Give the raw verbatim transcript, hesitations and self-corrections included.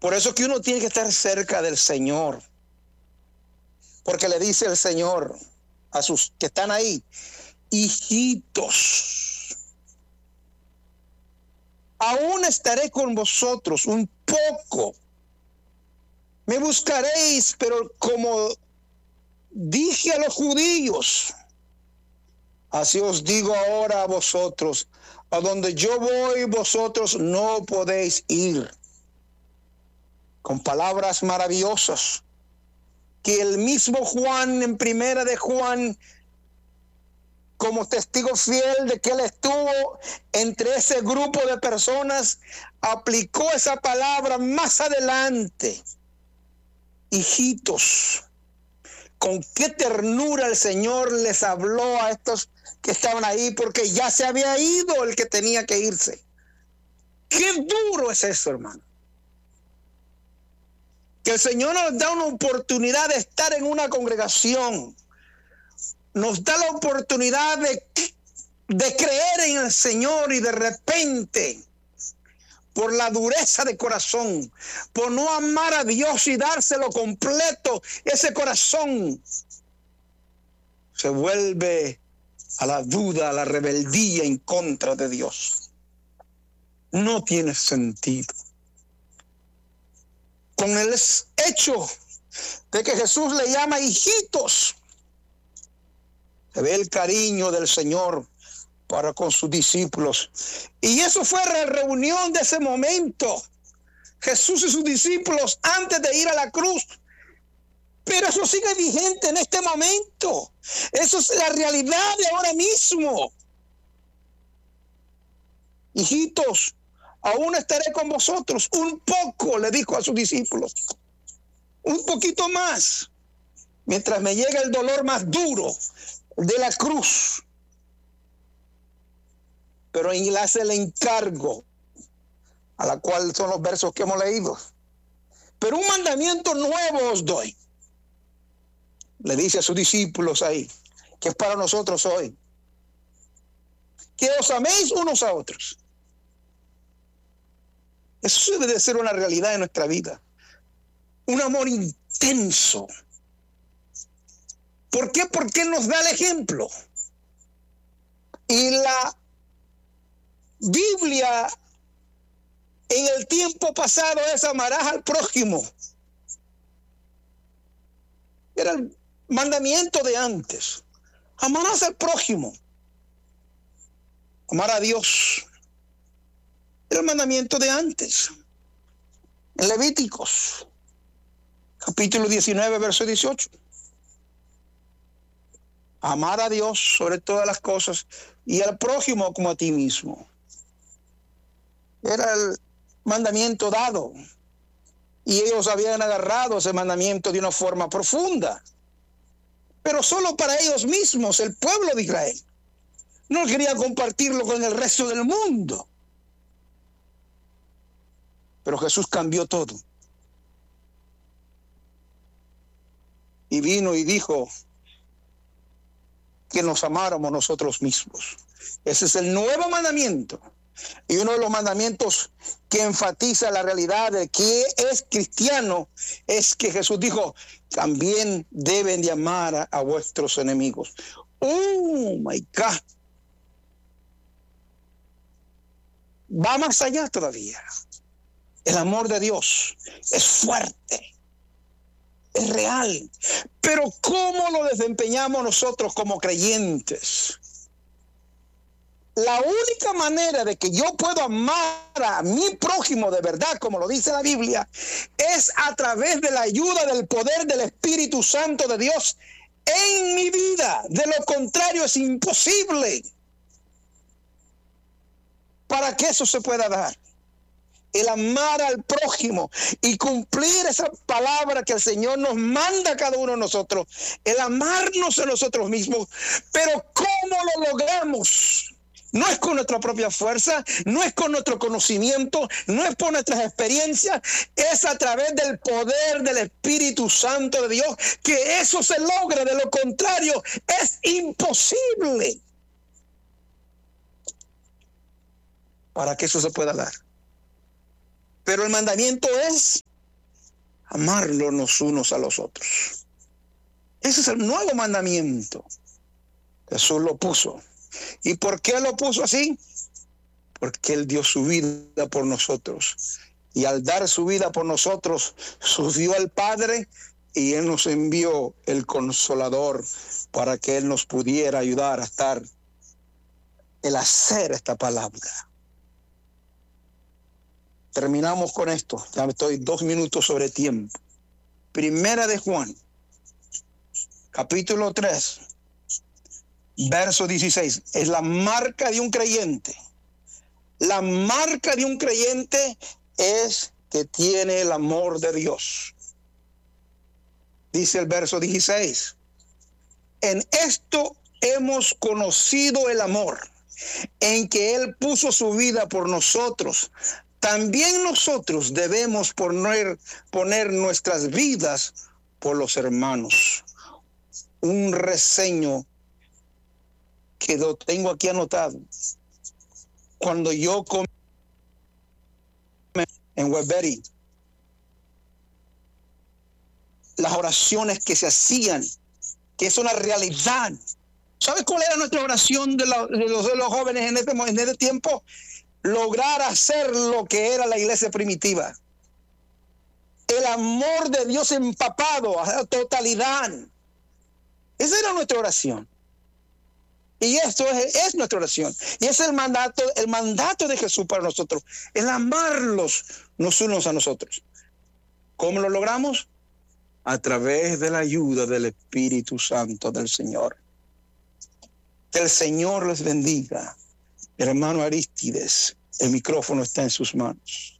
Por eso que uno tiene que estar cerca del Señor. Porque le dice el Señor a sus que están ahí, hijitos, aún estaré con vosotros un poco. Me buscaréis, pero como dije a los judíos, así os digo ahora a vosotros, a donde yo voy, vosotros no podéis ir. Con palabras maravillosas que el mismo Juan, en primera de Juan, como testigo fiel de que él estuvo entre ese grupo de personas, aplicó esa palabra más adelante. Hijitos, con qué ternura el Señor les habló a estos que estaban ahí, porque ya se había ido el que tenía que irse. Qué duro es eso, hermano. Que el Señor nos da una oportunidad de estar en una congregación, nos da la oportunidad de, de creer en el Señor, y de repente, por la dureza de corazón, por no amar a Dios y dárselo completo, ese corazón se vuelve a la duda, a la rebeldía en contra de Dios. No tiene sentido. Con el hecho de que Jesús le llama hijitos, se ve el cariño del Señor para con sus discípulos. Y eso fue la reunión de ese momento. Jesús y sus discípulos antes de ir a la cruz. Pero eso sigue vigente en este momento. Eso es la realidad de ahora mismo. Hijitos, aún estaré con vosotros un poco, le dijo a sus discípulos. Un poquito más. Mientras me llega el dolor más duro de la cruz. Pero él hace el encargo, a la cual son los versos que hemos leído. Pero un mandamiento nuevo os doy. Le dice a sus discípulos ahí, que es para nosotros hoy. Que os améis unos a otros. Eso debe de ser una realidad en nuestra vida. Un amor intenso. ¿Por qué? Porque Él nos da el ejemplo. Y la Biblia en el tiempo pasado es amarás al prójimo. Era el mandamiento de antes. Amarás al prójimo. Amar a Dios. Era el mandamiento de antes. En Levíticos, capítulo diecinueve, verso dieciocho. Amar a Dios sobre todas las cosas y al prójimo como a ti mismo. Era el mandamiento dado. Y ellos habían agarrado ese mandamiento de una forma profunda. Pero solo para ellos mismos, el pueblo de Israel. No quería compartirlo con el resto del mundo. Pero Jesús cambió todo. Y vino y dijo que nos amáramos nosotros mismos. Ese es el nuevo mandamiento. Y uno de los mandamientos que enfatiza la realidad de que es cristiano es que Jesús dijo, también deben de amar a, a vuestros enemigos. Oh my God. Va más allá todavía. El amor de Dios es fuerte, es real. Pero ¿cómo lo desempeñamos nosotros como creyentes? La única manera de que yo pueda amar a mi prójimo de verdad, como lo dice la Biblia, es a través de la ayuda del poder del Espíritu Santo de Dios en mi vida. De lo contrario es imposible para que eso se pueda dar. El amar al prójimo y cumplir esa palabra que el Señor nos manda a cada uno de nosotros. El amarnos a nosotros mismos. Pero ¿cómo lo logramos? No es con nuestra propia fuerza, no es con nuestro conocimiento, no es por nuestras experiencias, es a través del poder del Espíritu Santo de Dios que eso se logra. De lo contrario, es imposible para que eso se pueda dar. Pero el mandamiento es amarnos los unos a los otros. Ese es el nuevo mandamiento. Jesús lo puso. ¿Y por qué lo puso así? Porque Él dio su vida por nosotros. Y al dar su vida por nosotros, subió al Padre y Él nos envió el Consolador para que Él nos pudiera ayudar a estar, el hacer esta palabra. Terminamos con esto. Ya estoy dos minutos sobre tiempo. Primera de Juan, capítulo tres, verso dieciséis. Es la marca de un creyente. La marca de un creyente es que tiene el amor de Dios. Dice el verso dieciséis. En esto hemos conocido el amor, en que Él puso su vida por nosotros. También nosotros debemos poner, poner nuestras vidas por los hermanos. Un reseño que lo tengo aquí anotado. Cuando yo comí en Weberi, las oraciones que se hacían, que es una realidad. ¿Sabes cuál era nuestra oración de, la, de, los, de los jóvenes en este, en este tiempo? Lograr hacer lo que era la iglesia primitiva. El amor de Dios empapado a la totalidad. Esa era nuestra oración. Y esto es, es nuestra oración. Y es el mandato, el mandato de Jesús para nosotros. El amarlos los unos a nosotros. ¿Cómo lo logramos? A través de la ayuda del Espíritu Santo del Señor. Que el Señor les bendiga. Hermano Arístides, el micrófono está en sus manos.